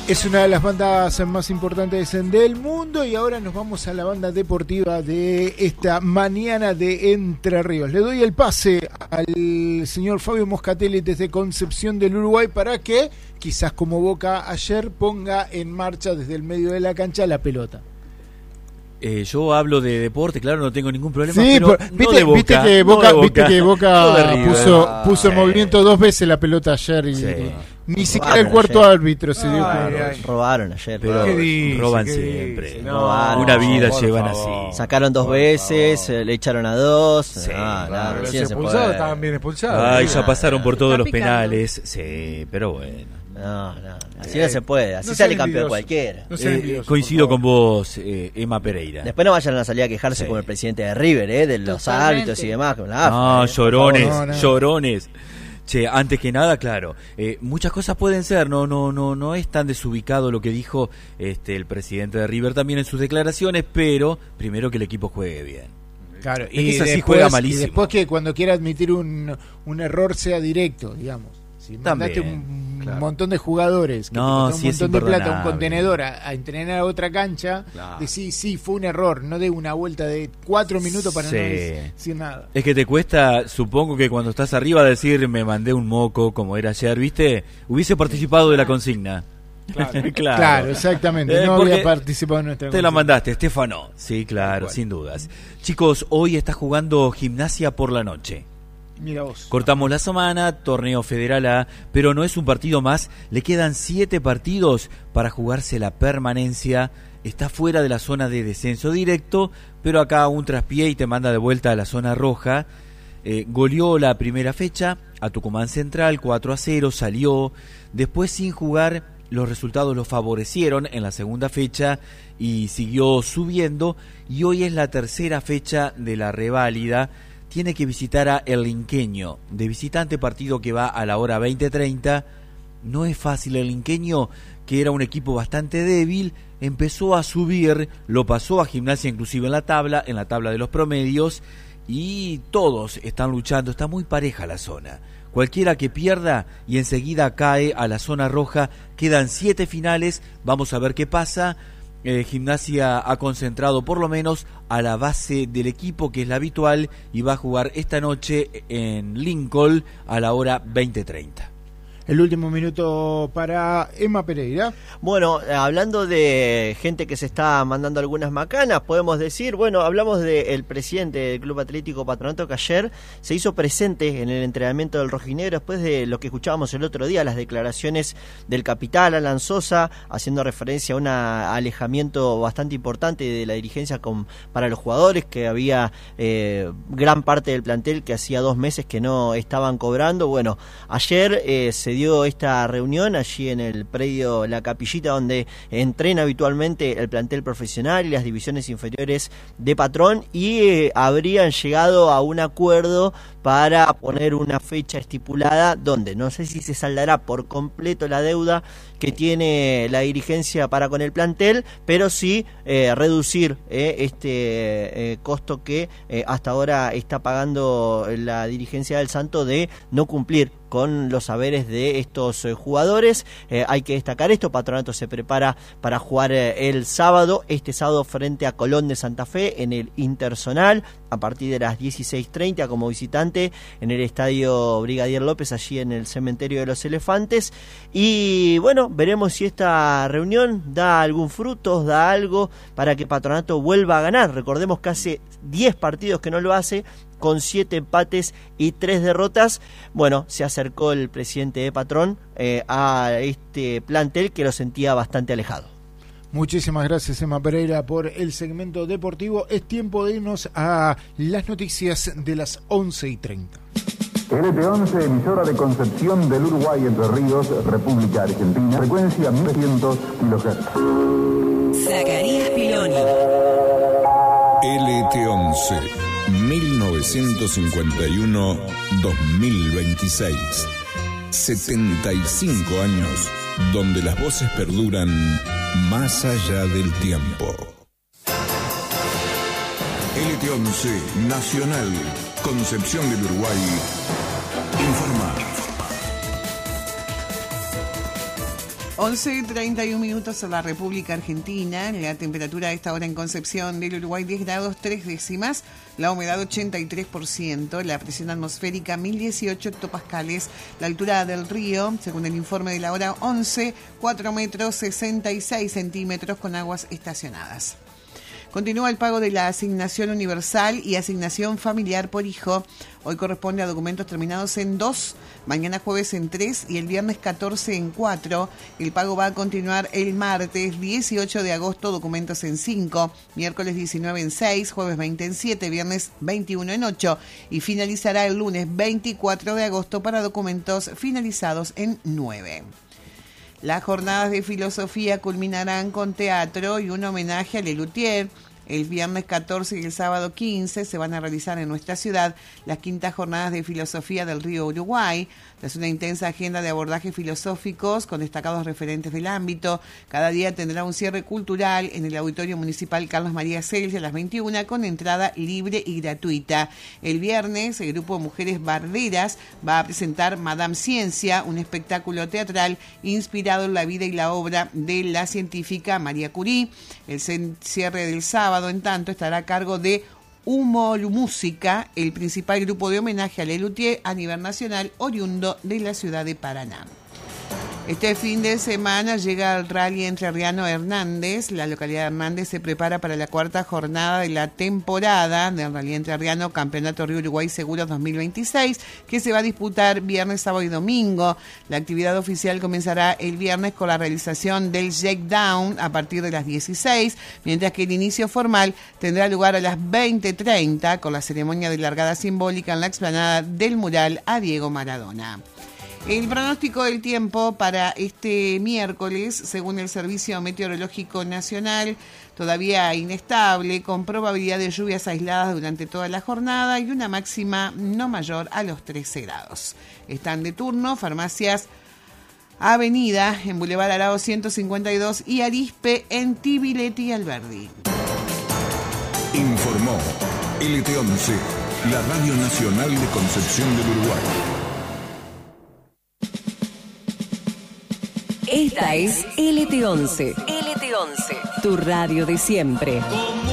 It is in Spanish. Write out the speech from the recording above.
Es una de las bandas más importantes del mundo y ahora nos vamos a la banda deportiva de esta mañana de Entre Ríos. Le doy el pase al señor Fabio Moscatelli desde Concepción del Uruguay para que, quizás como Boca ayer, ponga en marcha desde el medio de la cancha la pelota. Yo hablo de deporte, claro, no tengo ningún problema. Sí, pero viste que Boca puso en movimiento 2 veces la pelota ayer y ni siquiera el cuarto árbitro se dio cuenta. Robaron ayer. Pero roban siempre. Una vida llevan así. Sacaron 2 veces, le echaron a 2. Los expulsados estaban bien expulsados. Ya pasaron por todos los penales. Sí, pero bueno. No, así no se puede, así sale campeón cualquiera. Coincido con vos, Emma Pereira. Después no vayan a salir a quejarse con el presidente de River, de los árbitros y demás. Con la AFA, llorones. Che, antes que nada, claro, muchas cosas pueden ser, no es tan desubicado lo que dijo el presidente de River también en sus declaraciones, pero primero que el equipo juegue bien. Claro, y después que cuando quiera admitir un error sea directo, digamos. Si mandaste un montón de jugadores que un montón de plata, un contenedor a entrenar a otra cancha, decís, sí, fue un error, no de una vuelta de 4 minutos para no decir nada. Es que te cuesta, supongo que cuando estás arriba decir, me mandé un moco, como era ayer, ¿viste? Hubiese participado de la consigna. Claro, exactamente. No había participado en nuestra consigna. Te la mandaste, Estefano. Sí, claro, sin dudas. Chicos, hoy está jugando Gimnasia por la noche. Mira vos. Cortamos la semana, torneo Federal A, pero no es un partido más. Le quedan 7 partidos para jugarse la permanencia. Está fuera de la zona de descenso directo, pero acá un traspié y te manda de vuelta a la zona roja. Goleó la primera fecha a Tucumán Central 4-0, salió. Después sin jugar, los resultados lo favorecieron en la segunda fecha y siguió subiendo. Y hoy es la tercera fecha de la reválida. Tiene que visitar a El Linqueño, de visitante, partido que va a la hora 20:30. No es fácil. El Linqueño, que era un equipo bastante débil, empezó a subir, lo pasó a Gimnasia inclusive en la tabla de los promedios, y todos están luchando, está muy pareja la zona. Cualquiera que pierda y enseguida cae a la zona roja. Quedan 7 finales, vamos a ver qué pasa. Gimnasia ha concentrado por lo menos a la base del equipo, que es la habitual, y va a jugar esta noche en Lincoln a la hora 20:30. El último minuto para Emma Pereira. Bueno, hablando de gente que se está mandando algunas macanas, podemos decir, hablamos del presidente del Club Atlético Patronato, que ayer se hizo presente en el entrenamiento del rojinegro después de lo que escuchábamos el otro día, las declaraciones del capitán Alan Sosa, haciendo referencia a un alejamiento bastante importante de la dirigencia para los jugadores, que había gran parte del plantel que hacía 2 meses que no estaban cobrando. Bueno, ayer se dio esta reunión allí en el predio La Capillita, donde entrena habitualmente el plantel profesional y las divisiones inferiores de Patrón, y habrían llegado a un acuerdo para poner una fecha estipulada donde no sé si se saldará por completo la deuda que tiene la dirigencia para con el plantel, pero sí reducir este costo que hasta ahora está pagando la dirigencia del Santo de no cumplir con los haberes de estos jugadores. Hay que destacar esto: Patronato se prepara para jugar este sábado frente a Colón de Santa Fe en el Interzonal a partir de las 16:30 como visitante en el estadio Brigadier López, allí en el cementerio de los Elefantes. Y bueno, veremos si esta reunión da algún fruto, da algo para que Patronato vuelva a ganar. Recordemos que hace 10 partidos que no lo hace, con 7 empates y 3 derrotas. Bueno, se acercó el presidente de Patrón a este plantel que lo sentía bastante alejado. Muchísimas gracias, Emma Pereira, por el segmento deportivo. Es tiempo de irnos a las noticias de las 11:30. LT11, emisora de Concepción del Uruguay, Entre Ríos, República Argentina. Frecuencia 1100 kHz. Zacarías Piloni. LT11, 1951-2026. 75 años donde las voces perduran más allá del tiempo. LT11 Nacional, Concepción del Uruguay, informa. 11:31 en la República Argentina. La temperatura a esta hora en Concepción del Uruguay 10 grados 3 décimas. La humedad 83%. La presión atmosférica 1018 hectopascales. La altura del río, según el informe de la hora 11, 4 metros 66 centímetros con aguas estacionadas. Continúa el pago de la asignación universal y asignación familiar por hijo. Hoy corresponde a documentos terminados en 2, mañana jueves en 3 y el viernes 14 en 4. El pago va a continuar el martes 18 de agosto, documentos en 5, miércoles 19 en 6, jueves 20 en 7, viernes 21 en 8 y finalizará el lunes 24 de agosto para documentos finalizados en 9. Las jornadas de filosofía culminarán con teatro y un homenaje a Lelutier. El viernes 14 y el sábado 15 se van a realizar en nuestra ciudad las quintas jornadas de filosofía del Río Uruguay. Tras una intensa agenda de abordajes filosóficos con destacados referentes del ámbito, cada día tendrá un cierre cultural en el Auditorio Municipal Carlos María Celsi a las 21 con entrada libre y gratuita. El viernes, el grupo Mujeres Barderas va a presentar Madame Ciencia, un espectáculo teatral inspirado en la vida y la obra de la científica María Curie. El cierre del sábado, en tanto, estará a cargo de Humo Música, el principal grupo de homenaje a Lelutier a nivel nacional, oriundo de la ciudad de Paraná. Este fin de semana llega el Rally Entrerriano Hernández. La localidad de Hernández se prepara para la cuarta jornada de la temporada del Rally Entrerriano Campeonato Río Uruguay Seguros 2026, que se va a disputar viernes, sábado y domingo. La actividad oficial comenzará el viernes con la realización del shakedown a partir de las 16, mientras que el inicio formal tendrá lugar a las 20:30 con la ceremonia de largada simbólica en la explanada del mural a Diego Maradona. El pronóstico del tiempo para este miércoles, según el Servicio Meteorológico Nacional, todavía inestable, con probabilidad de lluvias aisladas durante toda la jornada y una máxima no mayor a los 13 grados. Están de turno farmacias Avenida en Boulevard Arao 152 y Arispe en Tibiletti y Alberdi. Informó LT11, la Radio Nacional de Concepción del Uruguay. Esta es LT11. LT11, tu radio de siempre.